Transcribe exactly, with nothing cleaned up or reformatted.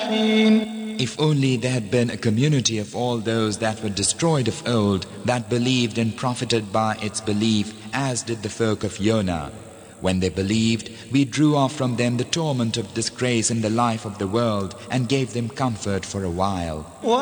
حين. If only there had been a community of all those that were destroyed of old, that believed and profited by its belief, as did the folk of Yonah. When they believed, we drew off from them the torment of disgrace in the life of the world and gave them comfort for a while.